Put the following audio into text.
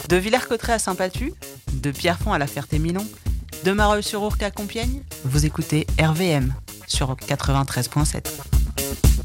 De Villers-Cotterêts à Saint-Pathu, de Pierrefonds à La Ferté-Milon, de Marolles-sur-Ourcq à Compiègne, vous écoutez RVM sur 93.7.